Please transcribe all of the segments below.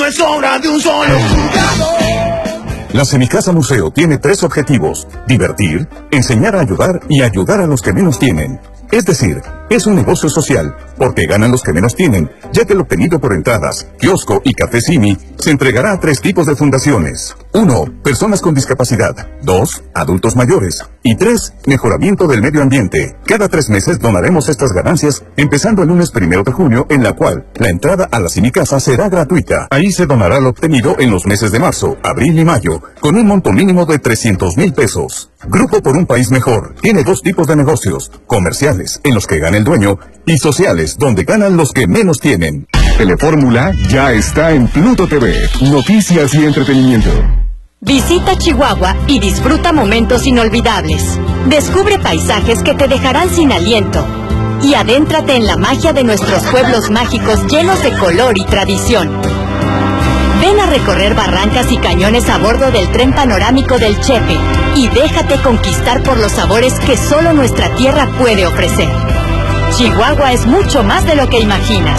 es obra de un solo jugador. La Semicasa Museo tiene 3 objetivos: divertir, enseñar a ayudar y ayudar a los que menos tienen. Es decir, es un negocio social, porque ganan los que menos tienen, ya que lo obtenido por entradas, kiosco y café Simi se entregará a 3 tipos de fundaciones. 1. Personas con discapacidad. 2. Adultos mayores. Y 3. Mejoramiento del medio ambiente. Cada 3 meses donaremos estas ganancias, empezando el lunes 1 de junio, en la cual la entrada a la Semicasa será gratuita. Ahí se donará lo obtenido en los meses de marzo, abril y mayo, con un monto mínimo de 300,000 pesos. Grupo por un País Mejor tiene 2 tipos de negocios: comerciales, en los que gana el dueño, y sociales, donde ganan los que menos tienen. Telefórmula ya está en Pluto TV. Noticias y entretenimiento. Visita Chihuahua y disfruta momentos inolvidables. Descubre paisajes que te dejarán sin aliento. Y adéntrate en la magia de nuestros pueblos mágicos llenos de color y tradición. Ven a recorrer barrancas y cañones a bordo del tren panorámico del Chepe y déjate conquistar por los sabores que solo nuestra tierra puede ofrecer. Chihuahua es mucho más de lo que imaginas.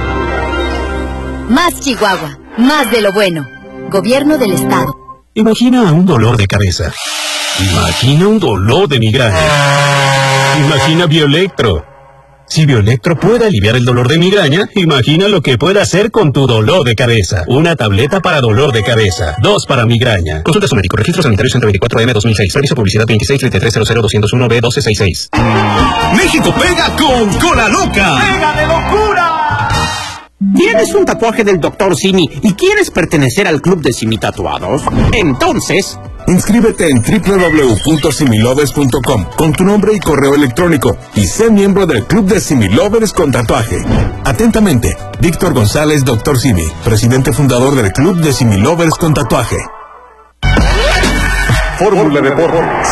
Más Chihuahua, más de lo bueno. Gobierno del Estado. Imagina un dolor de cabeza. Imagina un dolor de migraña. Imagina Bioelectro. Si Bioelectro puede aliviar el dolor de migraña, imagina lo que puede hacer con tu dolor de cabeza. Una tableta para dolor de cabeza, 2 para migraña. Consulta su médico. Registro sanitario 124M 2006. Servicio publicidad 2633000201B1266. México pega con Cola Loca. ¡Pega de locura! ¿Tienes un tatuaje del Dr. Simi y quieres pertenecer al club de Simi Tatuados? Entonces, inscríbete en www.similovers.com con tu nombre y correo electrónico y sé miembro del club de Similovers con tatuaje. Atentamente, Víctor González, Dr. Simi, presidente fundador del club de Similovers con tatuaje. Fórmula Deportes.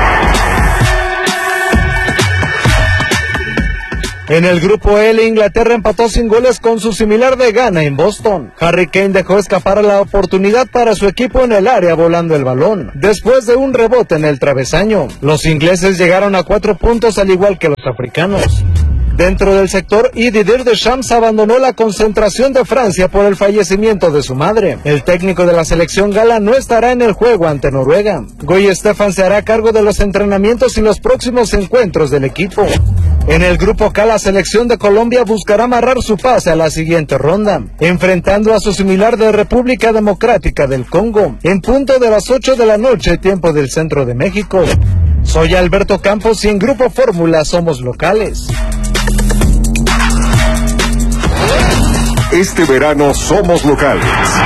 En el grupo L, Inglaterra empató sin goles con su similar de Ghana en Boston. Harry Kane dejó escapar la oportunidad para su equipo en el área volando el balón, después de un rebote en el travesaño. Los ingleses llegaron a 4 puntos al igual que los africanos. Dentro del sector, Didier Deschamps abandonó la concentración de Francia por el fallecimiento de su madre. El técnico de la selección gala no estará en el juego ante Noruega. Guy Stefan se hará cargo de los entrenamientos y los próximos encuentros del equipo. En el grupo K, la selección de Colombia buscará amarrar su pase a la siguiente ronda, enfrentando a su similar de República Democrática del Congo, en punto de las 8 de la noche, tiempo del centro de México. Soy Alberto Campos y en Grupo Fórmula somos locales. Este verano somos locales.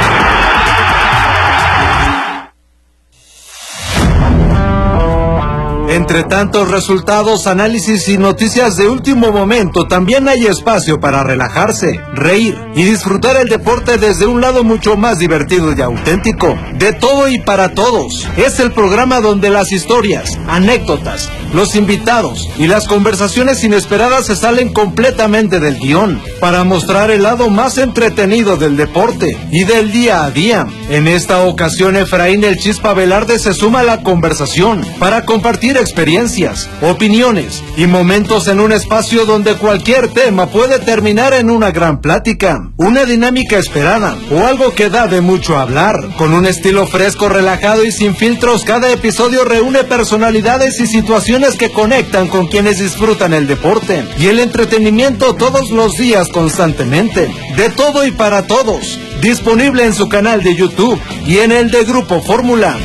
Entre tantos resultados, análisis y noticias de último momento, también hay espacio para relajarse, reír y disfrutar el deporte desde un lado mucho más divertido y auténtico. De todo y para todos. Es el programa donde las historias, anécdotas, los invitados y las conversaciones inesperadas se salen completamente del guión, para mostrar el lado más entretenido del deporte y del día a día. En esta ocasión, Efraín El Chispa Velarde se suma a la conversación para compartir experiencias, opiniones y momentos en un espacio donde cualquier tema puede terminar en una gran plática, una dinámica esperada o algo que da de mucho hablar. Con un estilo fresco, relajado y sin filtros, cada episodio reúne personalidades y situaciones que conectan con quienes disfrutan el deporte y el entretenimiento todos los días constantemente. De todo y para todos. Disponible en su canal de YouTube y en el de Grupo Fórmula.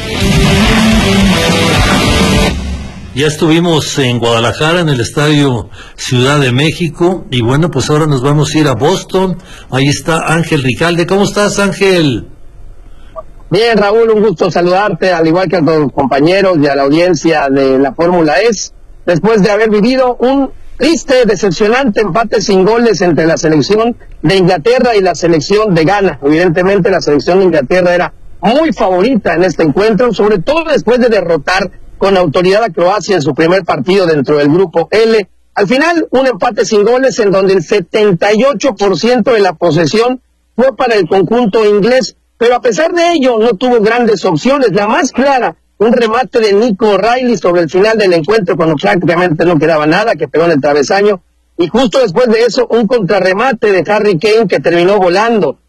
Ya estuvimos en Guadalajara, en el Estadio Ciudad de México, y bueno, pues ahora nos vamos a ir a Boston. Ahí está Ángel Ricalde. ¿Cómo estás, Ángel? Bien, Raúl, un gusto saludarte, al igual que a tus compañeros y a la audiencia de la Fórmula E. Después de haber vivido un triste, decepcionante empate sin goles entre la selección de Inglaterra y la selección de Ghana. Evidentemente, la selección de Inglaterra era muy favorita en este encuentro, sobre todo después de derrotar con autoridad a Croacia en su primer partido dentro del grupo L. Al final, un empate sin goles en donde el 78% de la posesión fue para el conjunto inglés, pero a pesar de ello no tuvo grandes opciones. La más clara, un remate de Nico O'Reilly sobre el final del encuentro cuando prácticamente no quedaba nada, que pegó en el travesaño, y justo después de eso un contrarremate de Harry Kane que terminó volando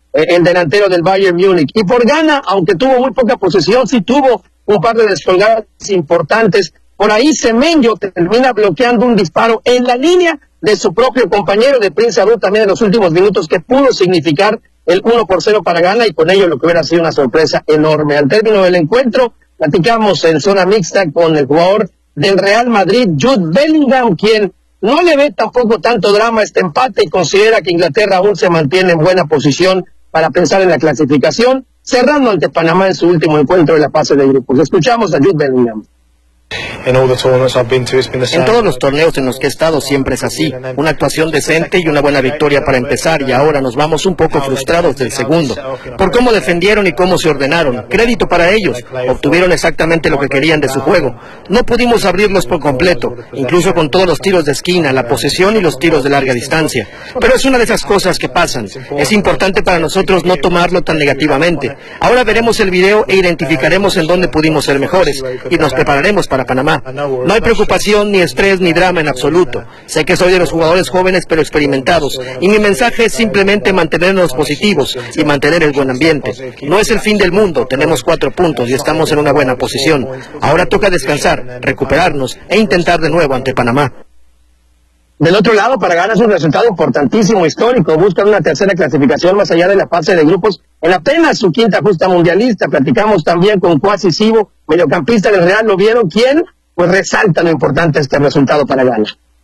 el delantero del Bayern Múnich. Y por Ghana, aunque tuvo muy poca posesión, sí tuvo un par de descolgadas importantes. Por ahí Semenyo termina bloqueando un disparo en la línea de su propio compañero de Prince Abu también en los últimos minutos, que pudo significar el 1-0 para Ghana, y con ello lo que hubiera sido una sorpresa enorme. Al término del encuentro, platicamos en zona mixta con el jugador del Real Madrid, Jude Bellingham, quien no le ve tampoco tanto drama a este empate y considera que Inglaterra aún se mantiene en buena posición para pensar en la clasificación, cerrando ante Panamá en su último encuentro de la fase de grupos. Escuchamos a Jude Bellingham. En todos los torneos en los que he estado siempre es así, una actuación decente y una buena victoria para empezar, y ahora nos vamos un poco frustrados del segundo, por cómo defendieron y cómo se ordenaron. Crédito para ellos, obtuvieron exactamente lo que querían de su juego. No pudimos abrirlos por completo, incluso con todos los tiros de esquina, la posesión y los tiros de larga distancia. Pero es una de esas cosas que pasan. Es importante para nosotros no tomarlo tan negativamente. Ahora veremos el video e identificaremos en dónde pudimos ser mejores, y nos prepararemos para Panamá. No hay preocupación, ni estrés, ni drama en absoluto. Sé que soy de los jugadores jóvenes pero experimentados, y mi mensaje es simplemente mantenernos positivos y mantener el buen ambiente. No es el fin del mundo, tenemos 4 puntos y estamos en una buena posición. Ahora toca descansar, recuperarnos e intentar de nuevo ante Panamá. Del otro lado, para Ghana es un resultado importantísimo, histórico. Buscan una tercera clasificación más allá de la fase de grupos en apenas su 5ª justa mundialista. Platicamos también con Kwasi Sibo, mediocampista del Real. ¿Lo vieron? ¿Quién? Pues resalta lo importante de este resultado para Ghana.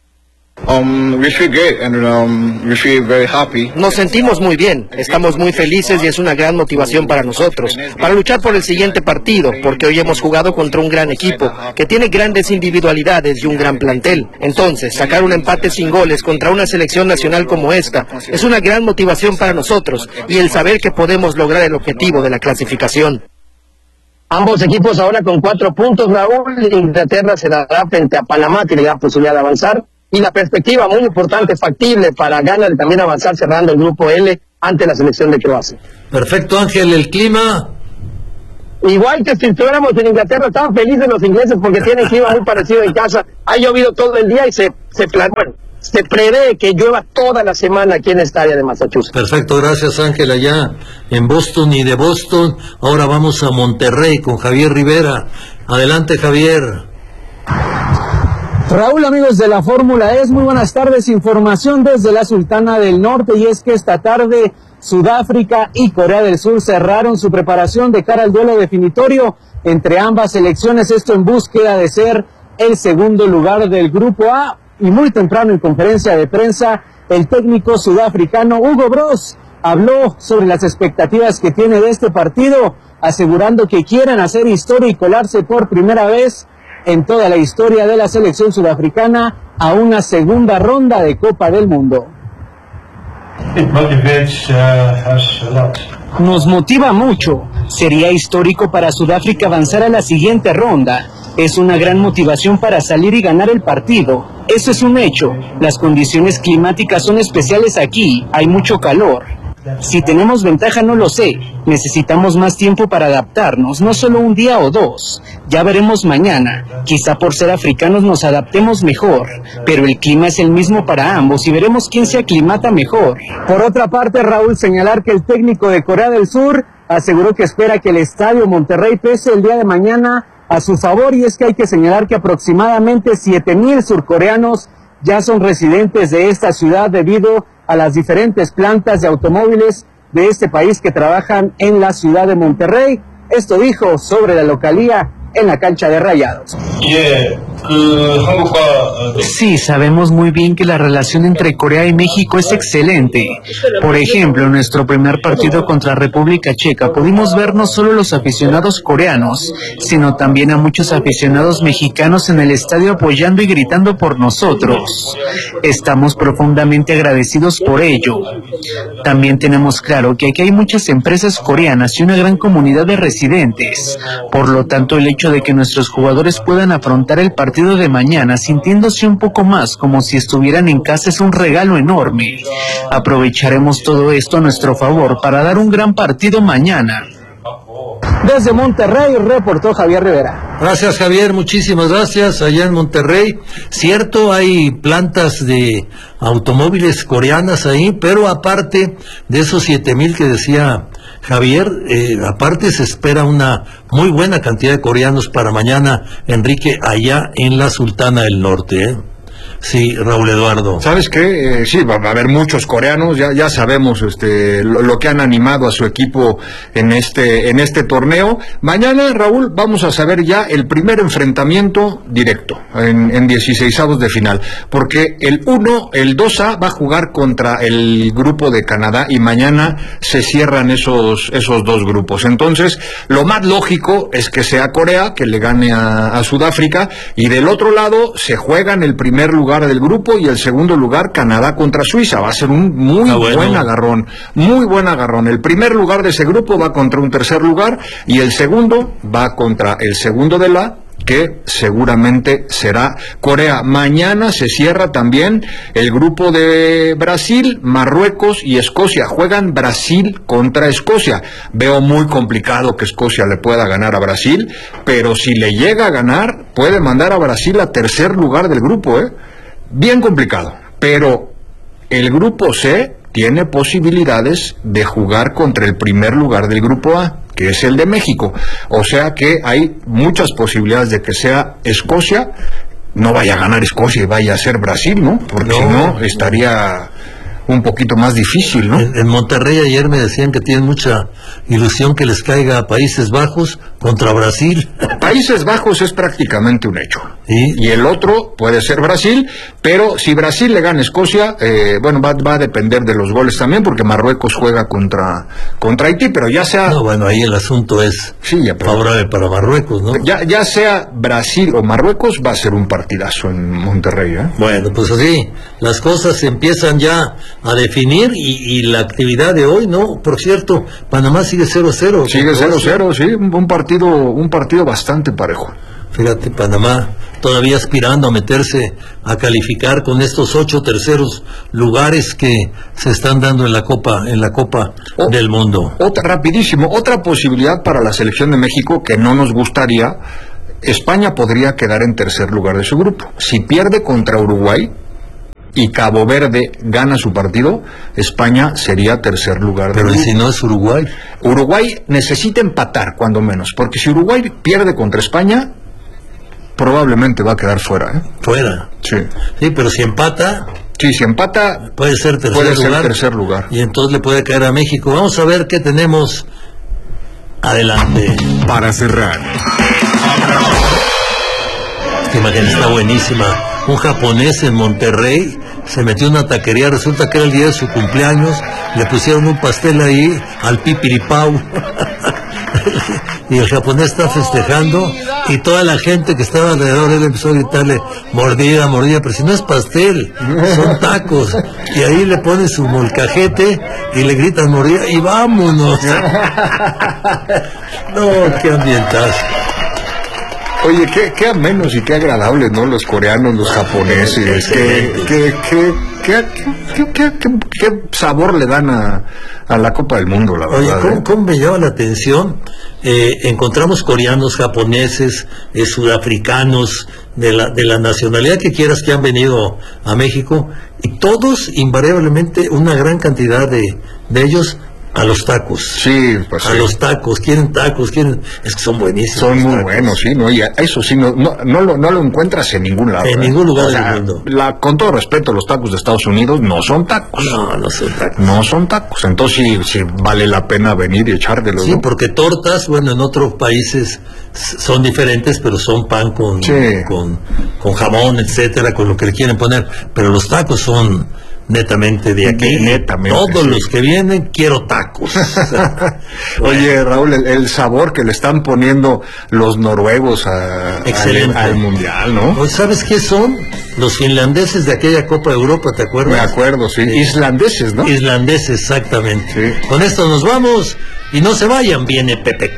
We feel great and we feel very happy. Nos sentimos muy bien, estamos muy felices y es una gran motivación para nosotros, para luchar por el siguiente partido, porque hoy hemos jugado contra un gran equipo, que tiene grandes individualidades y un gran plantel. Entonces, sacar un empate sin goles contra una selección nacional como esta, es una gran motivación para nosotros, y el saber que podemos lograr el objetivo de la clasificación. Ambos equipos ahora con 4 puntos, Raúl. Inglaterra se dará frente a Panamá, tiene la posibilidad de avanzar. Y la perspectiva muy importante, factible para Ghana de también avanzar cerrando el grupo L ante la selección de Croacia. Perfecto, Ángel. ¿El clima? Igual que si estuviéramos en Inglaterra, estaban felices los ingleses porque tienen clima muy parecido en casa. Ha llovido todo el día y se prevé que llueva toda la semana aquí en esta área de Massachusetts. Perfecto, gracias, Ángel. Allá en Boston, y de Boston ahora vamos a Monterrey con Javier Rivera. Adelante, Javier. Raúl, amigos de la Fórmula E, muy buenas tardes. Información desde la Sultana del Norte, y es que esta tarde Sudáfrica y Corea del Sur cerraron su preparación de cara al duelo definitorio entre ambas selecciones, esto en búsqueda de ser el segundo lugar del grupo A. Y muy temprano en conferencia de prensa, el técnico sudafricano Hugo Broos habló sobre las expectativas que tiene de este partido, asegurando que quieren hacer historia y colarse por primera vez en toda la historia de la selección sudafricana a una segunda ronda de Copa del Mundo. Nos motiva mucho. Sería histórico para Sudáfrica avanzar a la siguiente ronda. Es una gran motivación para salir y ganar el partido. Eso es un hecho. Las condiciones climáticas son especiales aquí. Hay mucho calor. Si tenemos ventaja no lo sé, necesitamos más tiempo para adaptarnos, no solo un día o 2, ya veremos mañana, quizá por ser africanos nos adaptemos mejor, pero el clima es el mismo para ambos y veremos quién se aclimata mejor. Por otra parte, Raúl, señalar que el técnico de Corea del Sur aseguró que espera que el estadio Monterrey pese el día de mañana a su favor, y es que hay que señalar que aproximadamente 7,000 surcoreanos ya son residentes de esta ciudad debido a las diferentes plantas de automóviles de este país que trabajan en la ciudad de Monterrey. Esto dijo sobre la localía en la cancha de Rayados. Sí, sabemos muy bien que la relación entre Corea y México es excelente. Por ejemplo, en nuestro primer partido contra República Checa pudimos ver no solo los aficionados coreanos, sino también a muchos aficionados mexicanos en el estadio apoyando y gritando por nosotros. Estamos profundamente agradecidos por ello. También tenemos claro que aquí hay muchas empresas coreanas y una gran comunidad de residentes. Por lo tanto, el hecho de que nuestros jugadores puedan afrontar el partido de mañana sintiéndose un poco más como si estuvieran en casa es un regalo enorme. Aprovecharemos todo esto a nuestro favor para dar un gran partido mañana. Desde Monterrey reportó Javier Rivera. Gracias, Javier, muchísimas gracias. Allá en Monterrey, cierto, hay plantas de automóviles coreanas ahí, pero aparte de esos 7,000 que decía Javier, aparte se espera una muy buena cantidad de coreanos para mañana, Enrique, allá en la Sultana del Norte, ¿eh? Sí, Raúl Eduardo. ¿Sabes qué? Sí, va a haber muchos coreanos, ya sabemos lo que han animado a su equipo en este torneo. Mañana, Raúl, vamos a saber ya el primer enfrentamiento directo en 16avos de final, porque el 2A va a jugar contra el grupo de Canadá y mañana se cierran esos dos grupos. Entonces, lo más lógico es que sea Corea, que le gane a Sudáfrica, y del otro lado se juegan el primer lugar del grupo y el segundo lugar Canadá contra Suiza. Va a ser un muy buen agarrón, muy buen agarrón. El primer lugar de ese grupo va contra un tercer lugar y el segundo va contra el segundo de la, que seguramente será Corea. Mañana se cierra también el grupo de Brasil, Marruecos y Escocia. Juegan Brasil contra Escocia. Veo muy complicado que Escocia le pueda ganar a Brasil, pero si le llega a ganar, puede mandar a Brasil a tercer lugar del grupo, Bien complicado, pero el grupo C tiene posibilidades de jugar contra el primer lugar del grupo A, que es el de México. O sea que hay muchas posibilidades de que sea Escocia. No vaya a ganar Escocia y vaya a ser Brasil, ¿no? Porque si no, estaría un poquito más difícil, ¿no? En Monterrey ayer me decían que tienen mucha ilusión que les caiga a Países Bajos contra Brasil. Países Bajos es prácticamente un hecho. ¿Sí? Y el otro puede ser Brasil, pero si Brasil le gana a Escocia, va a depender de los goles también, porque Marruecos juega contra Haití, pero ya sea... No, bueno, ahí el asunto es favorable para Marruecos, ¿no? Ya sea Brasil o Marruecos, va a ser un partidazo en Monterrey, Bueno, pues así, las cosas se empiezan ya a definir y la actividad de hoy, ¿no? Por cierto, Panamá sigue 0-0. Sigue 0-0, sí, un partido bastante parejo. Fíjate, Panamá todavía aspirando a meterse, a calificar con estos 8 terceros lugares que se están dando en la Copa del Mundo. Rapidísimo, otra posibilidad para la selección de México que no nos gustaría: España podría quedar en tercer lugar de su grupo. Si pierde contra Uruguay y Cabo Verde gana su partido, España sería tercer lugar. Pero ¿y si no es Uruguay? Uruguay necesita empatar, cuando menos, porque si Uruguay pierde contra España, probablemente va a quedar fuera. Fuera. Sí. Sí, pero si empata... Sí, si empata... Puede ser tercer lugar. Y entonces le puede caer a México. Vamos a ver qué tenemos adelante. Para cerrar. Esta imagen está buenísima. Un japonés en Monterrey se metió en una taquería, resulta que era el día de su cumpleaños, le pusieron un pastel ahí al pipiripau y el japonés está festejando y toda la gente que estaba alrededor de él empezó a gritarle mordida, pero si no es pastel, son tacos, y ahí le pone su molcajete y le gritan mordida y vámonos. No, qué ambientazo. Oye, qué amenos y qué agradables, ¿no? Los coreanos, los japoneses, qué sabor le dan a la Copa del Mundo, la verdad. Oye, ¿cómo me llama la atención? Encontramos coreanos, japoneses, sudafricanos, de la nacionalidad que quieras, que han venido a México, y todos, invariablemente, una gran cantidad de ellos a los tacos. Sí, pues a los tacos, quieren, es que son buenísimos. Son muy buenos, sí, ¿no? Y eso sí, no lo encuentras en ningún lado. En ningún lugar del mundo. Con todo respeto, los tacos de Estados Unidos no son tacos. No son tacos. No son tacos. Entonces sí vale la pena venir y echártelos. Sí, ¿no? Porque tortas, bueno, en otros países son diferentes, pero son pan con jamón, etcétera, con lo que le quieren poner. Pero los tacos son netamente de aquí. Netamente, todos los que vienen, quiero tacos. Oye, Raúl, el sabor que le están poniendo los noruegos al mundial, ¿no? ¿Sabes qué son? Los finlandeses de aquella Copa de Europa, ¿te acuerdas? Me acuerdo, sí. Islandeses, ¿no? Islandeses, exactamente. Sí. Con esto nos vamos y no se vayan, viene Pepe.